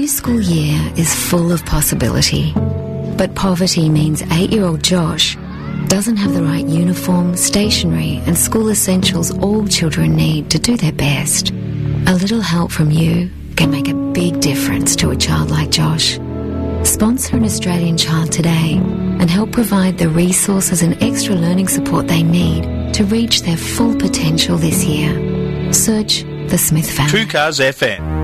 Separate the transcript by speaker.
Speaker 1: The new school year is full of possibility, but poverty means 8-year-old Josh doesn't have the right uniform, stationery and school essentials all children need to do their best. A little help from you can make a big difference to a child like Josh. Sponsor an Australian child today and help provide the resources and extra learning support they need to reach their full potential this year. Search the Smith Family.
Speaker 2: 2 Cars FM.